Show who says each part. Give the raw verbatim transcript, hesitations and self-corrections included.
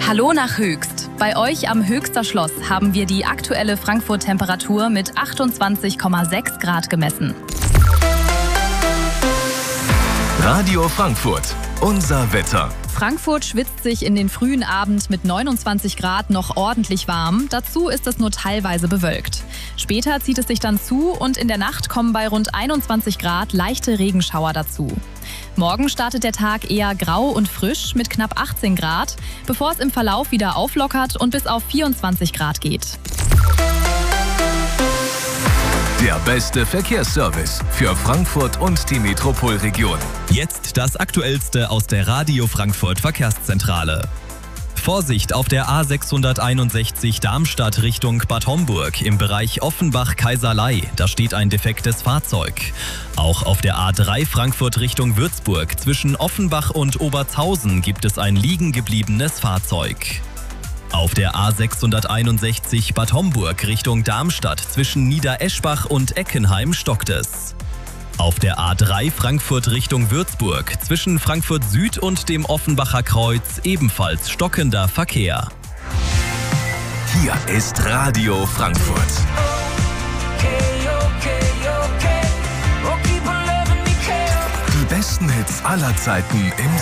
Speaker 1: Hallo nach Höchst. Bei euch am Höchster Schloss haben wir die aktuelle Frankfurt-Temperatur mit achtundzwanzig Komma sechs Grad gemessen.
Speaker 2: Radio Frankfurt, unser Wetter.
Speaker 1: Frankfurt schwitzt sich in den frühen Abend mit neunundzwanzig Grad noch ordentlich warm. Dazu ist es nur teilweise bewölkt. Später zieht es sich dann zu und in der Nacht kommen bei rund einundzwanzig Grad leichte Regenschauer dazu. Morgen startet der Tag eher grau und frisch mit knapp achtzehn Grad, bevor es im Verlauf wieder auflockert und bis auf vierundzwanzig Grad geht.
Speaker 2: Der beste Verkehrsservice für Frankfurt und die Metropolregion.
Speaker 3: Jetzt das Aktuellste aus der Radio Frankfurt Verkehrszentrale. Vorsicht auf der A sechshunderteinundsechzig Darmstadt Richtung Bad Homburg im Bereich Offenbach-Kaiserlei. Da steht ein defektes Fahrzeug. Auch auf der A drei Frankfurt Richtung Würzburg zwischen Offenbach und Obertshausen gibt es ein liegen gebliebenes Fahrzeug. Auf der A sechshunderteinundsechzig Bad Homburg Richtung Darmstadt zwischen Niedereschbach und Eckenheim stockt es. Auf der A drei Frankfurt Richtung Würzburg zwischen Frankfurt Süd und dem Offenbacher Kreuz ebenfalls stockender Verkehr.
Speaker 2: Hier ist Radio Frankfurt. Die besten Hits aller Zeiten im